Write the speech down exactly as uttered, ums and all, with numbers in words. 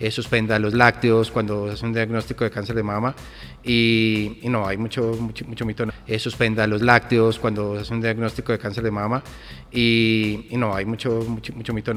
eh, suspenda los lácteos cuando hace un diagnóstico de cáncer de mama y, y no, hay mucho, mucho, mucho mito, eh, suspenda los lácteos cuando hace un diagnóstico de cáncer de mama y, y no, hay mucho, mucho, mucho mito.